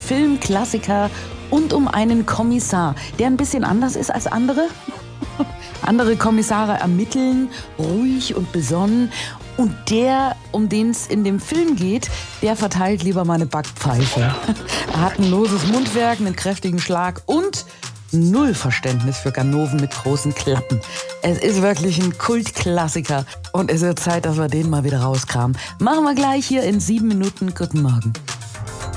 Filmklassiker und um einen Kommissar, der ein bisschen anders ist als andere. Andere Kommissare ermitteln, ruhig und besonnen. Und der, um den es in dem Film geht, der verteilt lieber mal eine Backpfeife. Er hat ein loses Mundwerk, einen kräftigen Schlag und null Verständnis für Ganoven mit großen Klappen. Es ist wirklich ein Kultklassiker und es wird Zeit, dass wir den mal wieder rauskramen. Machen wir gleich hier in 7 Minuten. Guten Morgen.